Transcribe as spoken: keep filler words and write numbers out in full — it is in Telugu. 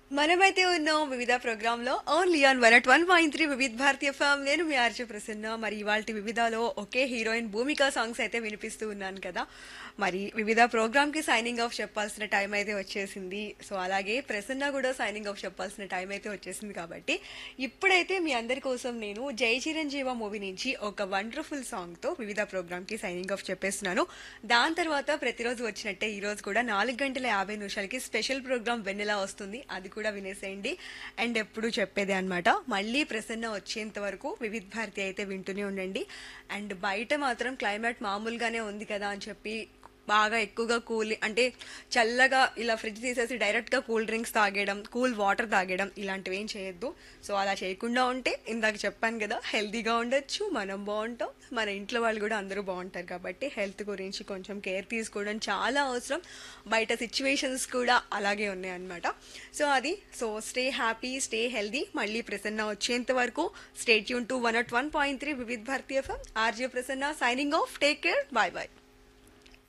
మనమైతే ఉన్నాం వివిధ ప్రోగ్రామ్ లో only on one at one point three వివిధ భారతీయ ఫామ్. నేను మీ ఆర్జే ప్రసన్న. మరి ఇవాళ వివిధలో ఒకే హీరోయిన్ భూమిక సాంగ్స్ అయితే వినిపిస్తూ ఉన్నాను కదా. మరి వివిధ ప్రోగ్రామ్ కి సైనింగ్ ఆఫ్ చెప్పాల్సిన టైం అయితే వచ్చేసింది. సో అలాగే ప్రసన్న కూడా సైనింగ్ ఆఫ్ చెప్పాల్సిన టైం అయితే వచ్చేసింది కాబట్టి ఇప్పుడైతే మీ అందరి కోసం నేను జై చిరంజీవ మూవీ నుంచి ఒక వండర్ఫుల్ సాంగ్ తో వివిధ ప్రోగ్రామ్ కి సైనింగ్ ఆఫ్ చెప్పేస్తున్నాను. దాని తర్వాత ప్రతిరోజు వచ్చినట్టే ఈ రోజు కూడా నాలుగు గంటల యాభై నిమిషాలకి స్పెషల్ ప్రోగ్రామ్ వెన్నెలా వస్తుంది, అది కూడా వినేసేయండి. అండ్ ఎప్పుడు చెప్పేది అనమాట, మళ్ళీ ప్రసన్న వచ్చేంత వరకు వివిధ్ భారతి అయితే వింటూనే ఉండండి. అండ్ బయట మాత్రం క్లైమేట్ మామూలుగానే ఉంది కదా అని చెప్పి బాగా ఎక్కువగా కూల్ అంటే చల్లగా ఇలా ఫ్రిడ్జ్ తీసేసి డైరెక్ట్ గా కూల్ డ్రింక్స్ తాగేయడం, కూల్ వాటర్ తాగేయడం ఇలాంటివి ఏం చేయొద్దు. సో అలా చేయకుండా ఉంటే ఇందాక చెప్పాను కదా, హెల్తీగా ఉండొచ్చు, మనం బాగుంటాం, మన ఇంట్లో వాళ్ళు కూడా అందరూ బాగుంటారు. కాబట్టి హెల్త్ గురించి కొంచెం కేర్ తీసుకోవడం చాలా అవసరం. బయట సిచ్యువేషన్స్ కూడా అలాగే ఉన్నాయన్నమాట. సో అది so stay happy, stay healthy. మళ్ళీ ప్రసన్న వచ్చేంత వరకు stay tune to one at one point three Vividh Bharatiya FM. RJ Prasanna signing off. Take care, bye bye.